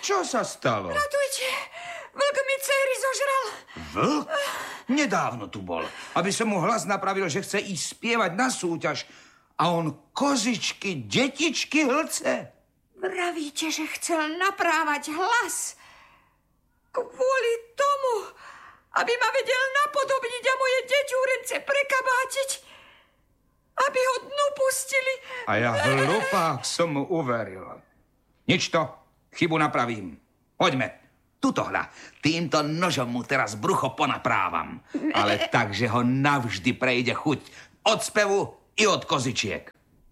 Čo sa stalo? Ratujte, vlk mi dcery zožral. Vlk? Nedávno tu bol, aby som mu hlas napravil, že chce ísť spievať na súťaž. A on kozičky, detičky hlce. Vravíte, že chcel naprávať hlas? Kvôli tomu, aby ma vedel napodobniť a moje deťúrence prekabátiť, aby ho dnu pustili. A ja hlupák som mu uveril. Nič to, chybu napravím. Poďme, tuto hľa. Týmto nožom mu teraz brucho ponaprávam. Ale tak, že ho navždy prejde chuť od spevu i od kozičiek.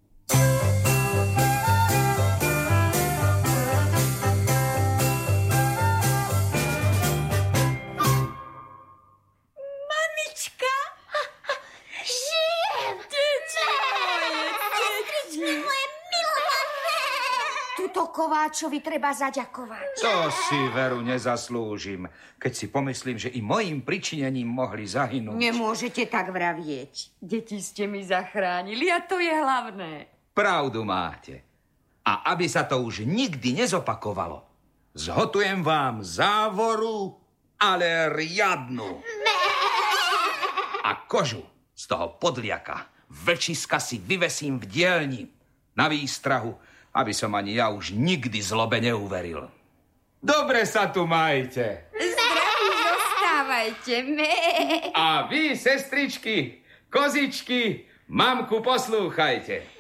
Mamička? Žijem! Deti moje, Sestričky moje milované! Tuto Kováčovi treba zaďakovať. To si veru nezaslúžim, keď si pomyslím, že i mojím pričinením mohli zahynúť. Nemôžete tak vravieť. Deti ste mi zachránili a to je hlavné. Pravdu máte. A aby sa to už nikdy nezopakovalo, zhotujem vám závoru, ale riadnu. A kožu z toho podliaka, vlčiska si vyvesím v dielni na výstrahu, aby som ani ja už nikdy zlobe neuveril. Dobre sa tu majte. Zdraví zostávajte. A vy, sestričky, kozičky, mamku poslúchajte.